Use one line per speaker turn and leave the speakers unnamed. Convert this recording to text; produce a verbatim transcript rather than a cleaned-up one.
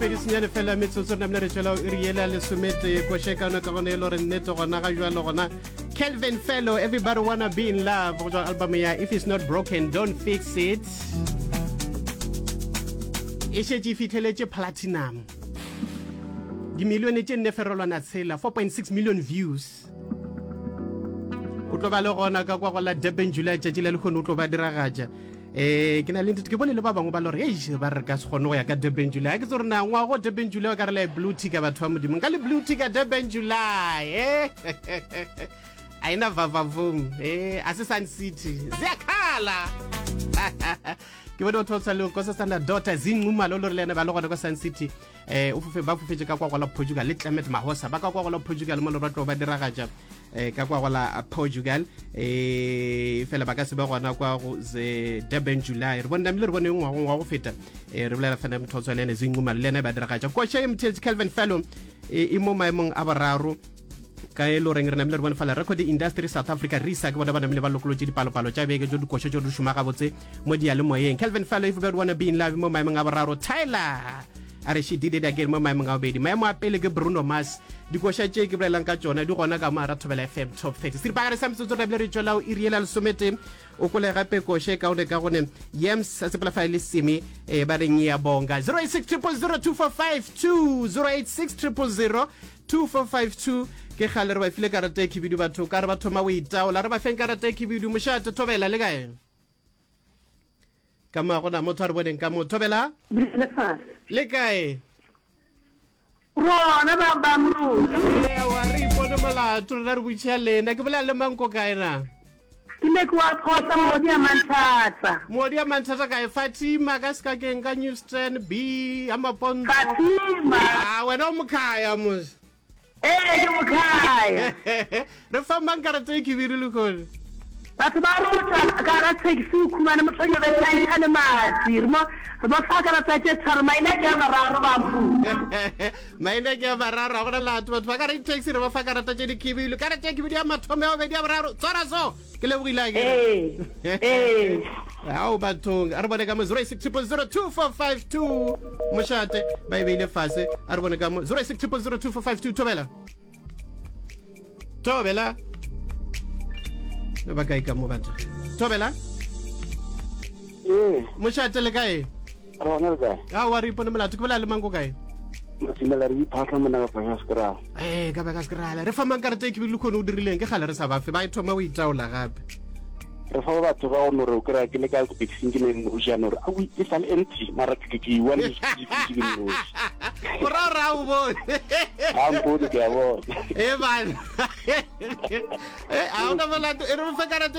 pedi senyane fela metsotso nna mna re tswela e re yela le somete ko shekana ka gone lo re nnete gona ga jwa le gona Kelvin Fellow, Everybody Wanna Be in Love go album ya If It's Not Broken Don't Fix It e shetse fitlheletse platinum di milione tse nne ferolwana tsela four point six million views o tlo ba le gona ka kwa go la Durban July tšatši le le kgone o tlo ba diragaja eh ke na le ntse ke bone le ba bangwe ba lo re ei ba re ka se kgone go ya ka Durban July ke tsore na ngwa go Durban July ka re le blue tick ka batho ba modimo ka le blue tick ka Durban July eh aina vavavum eh Assistant City ziyakhala ke bona batho tsa le ko sa sana daughter zinquma lo lo lena ba lo gona ko Sun City eh o fufe ba fufetse ka kwa kwa la Portugal le Clement Mahosa ba ka kwa kwa la Portugal mo lo ba tlo ba diragaja eh ka kwa kwa la Portugal eh fela ba ka se ba gona kwa go ze Durban July re bona le re bone ngwa ngwa go feta eh re bolela fana mthotso lene zinquma le lena ba diragaja ko she mthetsi Kelvin Fellow e mo maemong a bararo ka e lo reng re na le re bona fala record industry South Africa risa ke bona bana le ba lokoloje dipalopalo tša beke jo dikosho jo di shuma ga botse mo dia le moyeng Kelvin Fellow If You Wanna Be in Love mo maemong a bararo Tyler are she did it again mo maemong a bedi maemo a pele ke Bruno Mars dikosha tše ke bolelang ka tsona di gona ka mara Thobela F M top thirty siri ba re samtso re le re tšola o iriela le somete o kole gape koshe ka one ka gone yems se pela file simi e ba reng ya bonga zero eight six zero zero zero two four five two zero eight six zero zero zero two four five two ke khale re ba file karata e khibidu batho ka re ba thoma o itaola re ba feng karata e khibidu moshate Thobela le kae ka ma gona motho a re boneng ka mo Thobela le kae
rona ba ba mru
le wa re ipone mala tlo re butša lena ke bolela le manko kae na
ke le kwa khotsa mo dia manthata
mo dia manthata kae Fatima ka ska ke nka Newston B amapondo
Fatima
ah wena o mkhaya mos
eh ke mkhaya
re famba karata e khibidu le khona
batho ba rota ka ra taxi khumana motlhonyo ba tsaya kana matsi mo ba fa ka ra tsaya tsara maina ke mararo ba mfu
maina ke mararo go la batho ba ka re taxi re ba fa karata tše di khibidu karata e khibidu ya mathome o be di mararo tsara so ke le buila ke
eh eh
ao bathong a re bone ka mo zero six zero zero two four five two moshate ba ile fase a re bone ka mo zero six zero zero two four five two Thobela Thobela le ba kae ka mo batho Thobela
eh
moshate le kae
rona le kae
a wa re ipone molato ke bolela le mango kae
motsimela re iphatla mona ka fa skra
eh ka ba ka skra re fa mang karate ke le khone o dirileng ke gale re sa ba fe ba ithoma o itaola gape
re fa batho ba ono re o kra ke le ka go fixing ke ne o jana re a we is an empty mara ke ke one is fixing no
ora ra o bo
am bo ke bo
eh man eh a ona molato e re fa karate